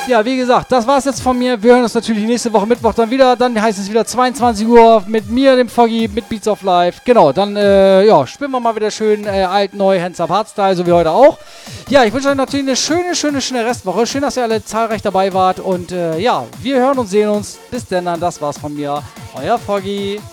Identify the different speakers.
Speaker 1: Ja, wie gesagt, das war's jetzt von mir. Wir hören uns natürlich nächste Woche Mittwoch dann wieder. Dann heißt es wieder 22 Uhr mit mir, dem Foggy, mit Beats of Life. Genau, dann ja, spielen wir mal wieder schön alt, neu, Hands Up Hardstyle, so wie heute auch. Ja, ich wünsche euch natürlich eine schöne Restwoche. Schön, dass ihr alle zahlreich dabei wart. Und ja, wir hören und sehen uns. Bis denn dann, das war's von mir. Euer Foggy.